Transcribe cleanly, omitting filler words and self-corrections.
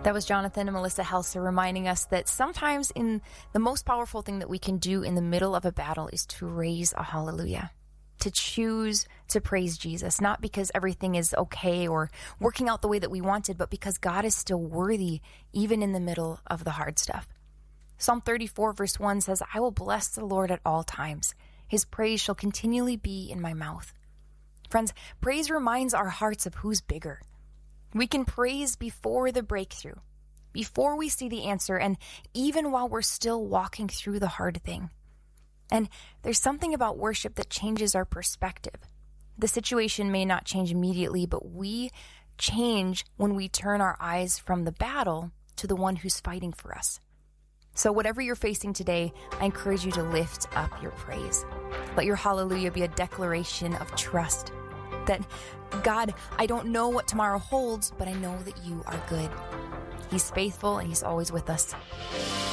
That was Jonathan and Melissa Helser reminding us that sometimes the most powerful thing that we can do in the middle of a battle is to raise a hallelujah, to choose to praise Jesus, not because everything is okay or working out the way that we wanted, but because God is still worthy even in the middle of the hard stuff. Psalm 34 verse 1 says, "I will bless the Lord at all times. His praise shall continually be in my mouth." Friends, praise reminds our hearts of who's bigger. We can praise before the breakthrough, before we see the answer, and even while we're still walking through the hard thing. And there's something about worship that changes our perspective. The situation may not change immediately, but we change when we turn our eyes from the battle to the one who's fighting for us. So whatever you're facing today, I encourage you to lift up your praise. Let your hallelujah be a declaration of trust. That, God, I don't know what tomorrow holds, but I know that you are good. He's faithful and he's always with us.